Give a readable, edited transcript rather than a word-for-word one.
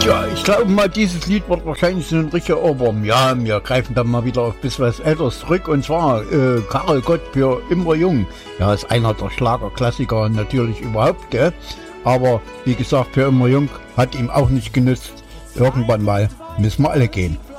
Tja, ich glaube mal, dieses Lied wird wahrscheinlich so ein richtiger Ohrwurm. Ja, wir greifen dann mal wieder auf bis was Älteres zurück. Und zwar Karel Gott für Immer Jung. Ja, ist einer der Schlagerklassiker natürlich überhaupt, gell? Aber wie gesagt, für Immer Jung hat ihm auch nicht genützt. Irgendwann mal müssen wir alle gehen.